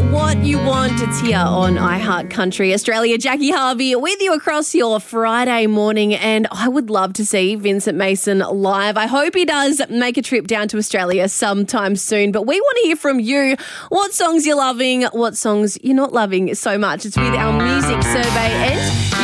What You Want. It's here on iHeart Country Australia. Jackie Harvey with you across your Friday morning, and I would love to see Vincent Mason live. I hope he does make a trip down to Australia sometime soon, but we want to hear from you. What songs you're loving, what songs you're not loving so much. It's with our music survey, and